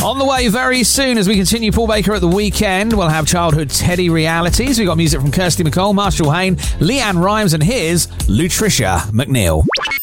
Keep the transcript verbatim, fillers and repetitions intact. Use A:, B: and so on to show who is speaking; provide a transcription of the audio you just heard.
A: On the way very soon as we continue Paul Baker at the weekend, we'll have childhood Teddy realities. We've got music from Kirsty MacColl, Marshall Hain, Leanne Rimes, and here's Lutricia McNeil.